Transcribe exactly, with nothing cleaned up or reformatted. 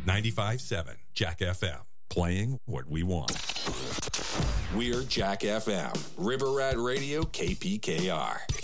ninety-five point seven Jack F M, playing what we want. We're Jack F M, River Rat Radio, K P K R.